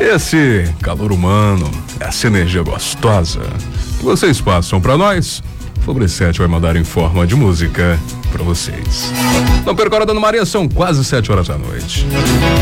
Esse calor humano, essa energia gostosa que vocês passam pra nós, Sobre 7 vai mandar em forma de música pra vocês. Não perca a hora, Dona Maria, são quase 7 horas da noite.